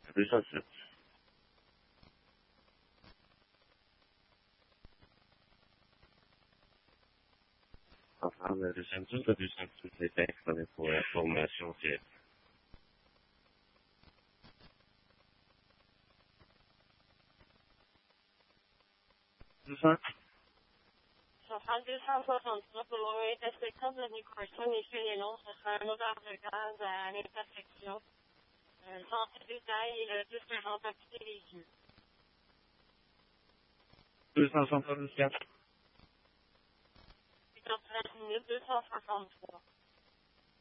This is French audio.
207. Enfin, le 206, le 206 est exprimé pour information, c'est 200. Centrale 269, pour l'envoyer d'inspecteur de Nicorson, messieurs les noms, ce sera un odeur de gaz à l'intersection. Centre détail et le 240 à quitter les yeux. 274. 8h13 minutes, 253.